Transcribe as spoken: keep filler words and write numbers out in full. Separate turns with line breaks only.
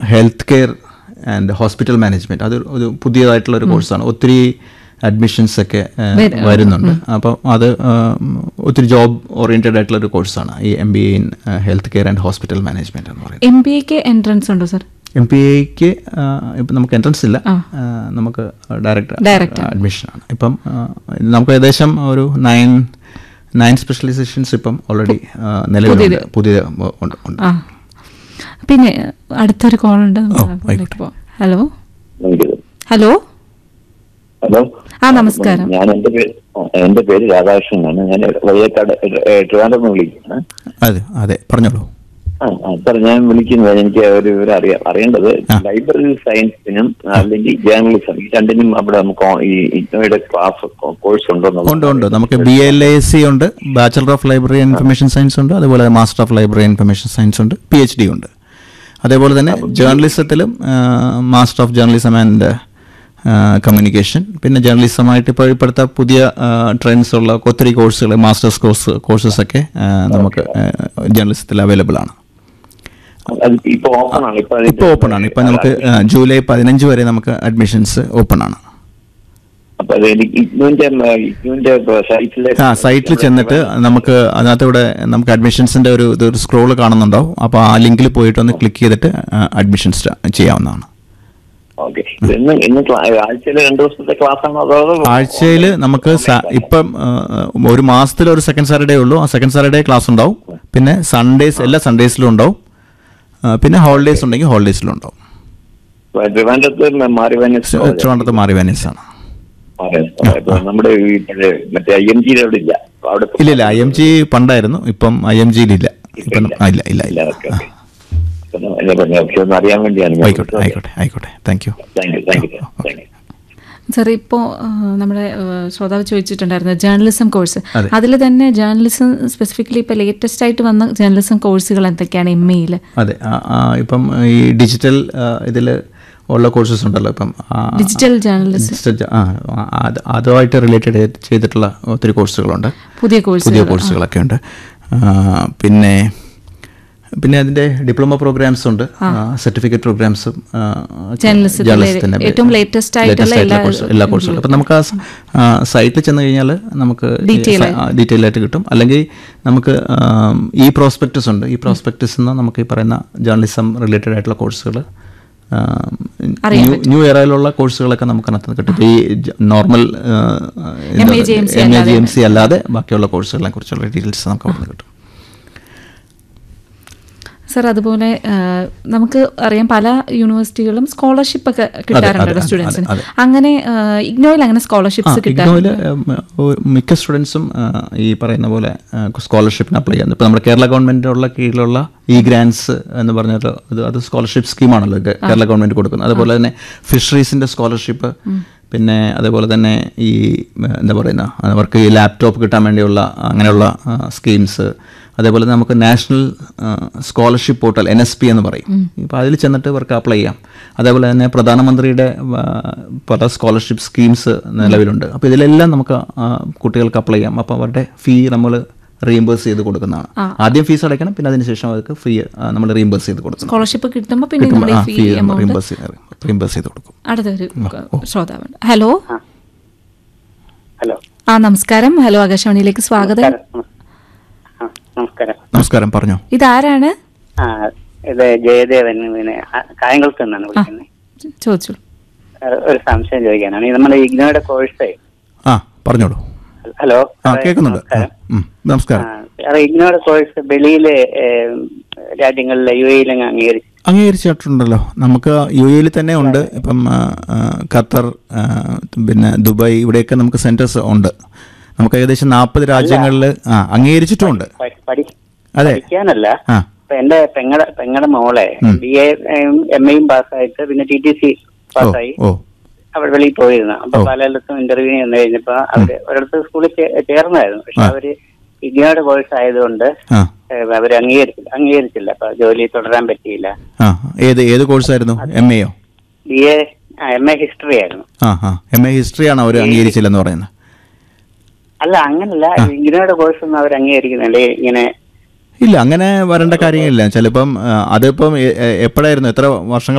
Health care and hospital management. അത് ഒരു പുതിയതായിട്ടുള്ളൊരു കോഴ്സാണ്. ഒത്തിരി അഡ്മിഷൻസ് ഒക്കെ വരുന്നുണ്ട്. അപ്പം അത് ഒത്തിരി ജോബ് ഓറിയൻറ്റഡ് ആയിട്ടുള്ളൊരു കോഴ്സാണ് ഈ M B A in health care and hospital management എന്ന് പറയുന്നത്.
എം ബി എക്ക് എൻട്രൻസ് ഉണ്ടോ സർ?
എം ബി എക്ക് ഇപ്പം നമുക്ക് എൻട്രൻസ് ഇല്ല, നമുക്ക് ഡയറക്റ്റ് അഡ്മിഷനാണ്. ഇപ്പം നമുക്ക് ഏകദേശം ഒരു നയൻ നയൻ സ്പെഷ്യലൈസേഷൻസ് ഇപ്പം ഓൾറെഡി നിലവിലുണ്ട്, പുതിയ ഉണ്ട് ഉണ്ട്
പിന്നെ അടുത്തൊരു കോൾ ഉണ്ട്. ഹലോ ഹലോ
ഹലോ
ആ നമസ്കാരം.
ഞാൻ എൻ്റെ പേര് എൻ്റെ പേര് രാധാകൃഷ്ണനാണ്. ഞാൻ വയ്യക്കാട് ട്രിവാൻഡ്രം വിളിക്കുന്നത്.
അതെ അതെ പറഞ്ഞോളൂ.
ആ സാർ, ഞാൻ വിളിക്കുന്നത് എനിക്ക് ഒരു വിവരം അറിയാം അറിയേണ്ടത് ലൈബ്രറി സയൻസിനും അല്ലെങ്കിൽ ജേർണലിസം ഈ രണ്ടിനും അവിടെ നമുക്ക് ഈ ഇഗ്നോയുടെ ക്ലാസ് കോഴ്സ് ഉണ്ടോ?
ഉണ്ട് ഉണ്ട് നമുക്ക് ബി എൽ എ സി ഉണ്ട്, bachelor of library and information science ഉണ്ട്, അതുപോലെ master of library and information science ഉണ്ട്, പി എച്ച് ഡി ഉണ്ട്. അതേപോലെ തന്നെ ജേർണലിസത്തിലും master of journalism and communication, പിന്നെ ജേർണലിസമായിട്ട് ഇപ്പോൾ ഇപ്പോഴത്തെ പുതിയ ട്രെൻഡ്സ് ഉള്ള ഒത്തിരി കോഴ്സുകൾ, മാസ്റ്റേഴ്സ് കോഴ്സ് കോഴ്സസ് ഒക്കെ നമുക്ക് ജേർണലിസത്തിൽ അവൈലബിൾ ആണ്.
ഇപ്പോൾ ഓപ്പൺ ആണ്.
ഇപ്പോൾ ഓപ്പൺ ആണ്. ഇപ്പം നമുക്ക് ജൂലൈ പതിനഞ്ച് വരെ നമുക്ക് അഡ്മിഷൻസ് ഓപ്പൺ ആണ്. ആ സൈറ്റിൽ ചെന്നിട്ട് നമുക്ക് അതിനകത്തൂടെ നമുക്ക് അഡ്മിഷൻസിൻ്റെ ഒരു ഇതൊരു സ്ക്രോള് കാണുന്നുണ്ടാവും. അപ്പോൾ ആ ലിങ്കിൽ പോയിട്ട് ഒന്ന് ക്ലിക്ക് ചെയ്തിട്ട് അഡ്മിഷൻസ് ചെയ്യാവുന്നതാണ്. ആഴ്ചയിൽ നമുക്ക് ഇപ്പം ഒരു മാസത്തിൽ ഒരു സെക്കൻഡ് സാറ്റർഡേ ഉള്ളൂ. ആ സെക്കൻഡ് സാറ്റർഡേ ക്ലാസ് ഉണ്ടാവും. പിന്നെ സൺഡേസ് എല്ലാ സൺഡേസിലും ഉണ്ടാവും. പിന്നെ ഹോളിഡേസ് ഉണ്ടെങ്കിൽ ഹോളിഡേസിലും ഉണ്ടാവും. ട്രിവാൻഡ്രത്ത് മാറിവാനീസ് ആണ്. ഇല്ല ഇല്ല ഐ എം ജി പണ്ടായിരുന്നു, ഇപ്പം ഐ എം ജിയിലില്ല. ഇപ്പം ഇല്ല ഇല്ല ഇല്ല ആയിക്കോട്ടെ ആയിക്കോട്ടെ ആയിക്കോട്ടെ താങ്ക് യു.
സാർ, ഇപ്പോൾ നമ്മുടെ ശ്രോതാവ് ചോദിച്ചിട്ടുണ്ടായിരുന്നു ജേർണലിസം കോഴ്സ്. അതിൽ തന്നെ ജേർണലിസം സ്പെസിഫിക്കലി ഇപ്പോൾ ലേറ്റസ്റ്റ് ആയിട്ട് വന്ന ജേർണലിസം കോഴ്സുകൾ എന്തൊക്കെയാണ് എം എയിൽ?
അതെ, ഇപ്പം ഈ ഡിജിറ്റൽ ഇതിൽ ഉള്ള കോഴ്സസ് ഉണ്ടല്ലോ. ഇപ്പം
ഡിജിറ്റൽ ജേർണലിസം
അതുമായിട്ട് റിലേറ്റഡ് ചെയ്തിട്ടുള്ള ഒത്തിരി കോഴ്സുകളുണ്ട്,
പുതിയ കോഴ്സ്
പുതിയ കോഴ്സുകളൊക്കെ ഉണ്ട്. പിന്നെ പിന്നെ അതിന്റെ ഡിപ്ലോമ പ്രോഗ്രാംസ് ഉണ്ട്, സർട്ടിഫിക്കറ്റ് പ്രോഗ്രാംസും
ഏറ്റവും ലേറ്റസ്റ്റ് ആയിട്ടുള്ള
എല്ലാ കോഴ്സും. അപ്പം നമുക്ക് ആ സൈറ്റിൽ ചെന്ന് കഴിഞ്ഞാൽ നമുക്ക് ഡീറ്റെയിൽ ആയിട്ട് കിട്ടും. അല്ലെങ്കിൽ നമുക്ക് ഈ പ്രോസ്പെക്ടസ് ഉണ്ട്. ഈ പ്രോസ്പെക്ടസ് നിന്ന് നമുക്ക് ഈ പറയുന്ന ജേർണലിസം റിലേറ്റഡ് ആയിട്ടുള്ള കോഴ്സുകൾ, ന്യൂ എറയിലുള്ള കോഴ്സുകളൊക്കെ നമുക്ക് അതിനകത്ത് കിട്ടും. ഈ normal M A G M C അല്ലാതെ ബാക്കിയുള്ള കോഴ്സുകളെ കുറിച്ചുള്ള ഡീറ്റെയിൽസ് നമുക്ക് അവിടെ നിന്ന് കിട്ടും.
സർ, അതുപോലെ നമുക്ക് അറിയാം പല യൂണിവേഴ്സിറ്റികളും സ്കോളർഷിപ്പ് ഒക്കെ കിട്ടാറുണ്ടല്ലോ സ്റ്റുഡൻസിന്. അങ്ങനെ ഇഗ്നോയിൽ അങ്ങനെ സ്കോളർഷിപ്സ് കിട്ടാറുണ്ട്?
മിക്ക സ്റ്റുഡൻസും ഈ പറയുന്ന പോലെ സ്കോളർഷിപ്പിന് അപ്ലൈ ചെയ്യുന്നത്. ഇപ്പോൾ നമ്മുടെ കേരള ഗവൺമെൻറ്റിനുള്ള കീഴിലുള്ള ഈ ഗ്രാൻസ് എന്ന് പറഞ്ഞിട്ട് അത് അത് സ്കോളർഷിപ്പ് സ്കീമാണല്ലോ കേരള ഗവൺമെൻറ് കൊടുക്കുന്നത്. അതുപോലെ തന്നെ ഫിഷറീസിൻ്റെ സ്കോളർഷിപ്പ്, പിന്നെ അതേപോലെ തന്നെ ഈ എന്താ പറയുന്ന അവർക്ക് ഈ ലാപ്ടോപ്പ് കിട്ടാൻ വേണ്ടിയുള്ള അങ്ങനെയുള്ള സ്കീംസ്, അതേപോലെ നമുക്ക് national scholarship portal N S P എന്ന് പറയും. ഇപ്പോൾ അതിൽ ചെന്നിട്ട് ഇവർക്ക് അപ്ലൈ ചെയ്യാം. അതേപോലെ തന്നെ പ്രധാനമന്ത്രിയുടെ പല സ്കോളർഷിപ്പ് സ്കീംസ് നിലവിലുണ്ട്. അപ്പോൾ ഇതിലെല്ലാം നമുക്ക് കുട്ടികൾക്ക് അപ്ലൈ ചെയ്യാം. അപ്പോൾ അവരുടെ ഫീ നമ്മൾ റീഇംബേഴ്സ് ചെയ്ത് കൊടുക്കുന്നതാണ്. ആദ്യം ഫീസ് അടയ്ക്കണം, പിന്നെ അതിനുശേഷം അവർക്ക് ഫീ നമ്മൾ റീഇംബേഴ്സ് ചെയ്ത് കൊടുക്കും.
സ്കോളർഷിപ്പ് കിട്ടുമ്പോൾ പിന്നെ
ഫീ റീഇംബേഴ്സ് റീഇംബേഴ്സ് ചെയ്ത് കൊടുക്കും.
അടുത്തൊരു ശ്രോതാവുണ്ട്. ഹലോ
ഹലോ
ആ നമസ്കാരം. ഹലോ, ആകാശവാണിയിലേക്ക് സ്വാഗതം.
നമസ്കാരം.
നമസ്കാരം, പറഞ്ഞോ.
ഇതാരാണ്?
ഇത് ജയദേവൻ, പിന്നെ കായംകുളത്ത് നിന്നാണ് വിളിക്കുന്നത്.
ചോദിച്ചോളൂ.
ഒരു സംശയം ചോദിക്കാനാണ്. നമ്മുടെ ഇഗ്നോയുടെ കോഴ്സ്.
ആ പറഞ്ഞോളൂ.
ഹലോ,
കേൾക്കുന്നുണ്ട്. നമസ്കാരം.
ഇഗ്നോയുടെ കോഴ്സ് വെളിയിലെ രാജ്യങ്ങളിലെ യു എയിലും അംഗീകരിച്ചു
അംഗീകരിച്ചിട്ടുണ്ടല്ലോ. നമുക്ക് യു എയിൽ തന്നെ ഉണ്ട്. ഇപ്പം ഖത്തർ, പിന്നെ ദുബായ്, ഇവിടെയൊക്കെ നമുക്ക് സെന്റേഴ്സ് ഉണ്ട്. നമുക്ക് ഏകദേശം നാൽപ്പത് രാജ്യങ്ങളിൽ ആ അംഗീകരിച്ചിട്ടുമുണ്ട്.
അതെ, എന്റെ പെങ്ങടെ പെങ്ങടെ മോളെ ബി എ എം എയും പാസ്സായിട്ട് പിന്നെ ടി ടി സി പാസ്സായി അവിടെ വെളിയിൽ പോയിരുന്നു. അപ്പൊ പലയിടത്തും ഇന്റർവ്യൂ വന്നു കഴിഞ്ഞപ്പോ അവര് ഒരിടത്ത് സ്കൂളിൽ ചേർന്നായിരുന്നു. പക്ഷെ അവര് ഇഗ്നോയുടെ കോഴ്സ് ആയതുകൊണ്ട് അവര് അംഗീകരിച്ചില്ല അംഗീകരിച്ചില്ല അപ്പൊ ജോലി തുടരാൻ പറ്റിയില്ല.
ഏത് ഏത് കോഴ്സായിരുന്നു? M എയോ?
B A M A history ആയിരുന്നു.
എം എ ഹിസ്റ്ററി ആണ് അവർ അംഗീകരിച്ചില്ലെന്ന് പറയുന്നത്?
അല്ല, അങ്ങനല്ല. ഇഗ്നോയുടെ കോഴ്സ് ഒന്നും അവർ അംഗീകരിക്കുന്നില്ലേ ഇങ്ങനെ?
ഇല്ല, അങ്ങനെ വരേണ്ട കാര്യങ്ങളില്ല. ചിലപ്പം അതിപ്പം എപ്പോഴായിരുന്നു, എത്ര വർഷങ്ങൾ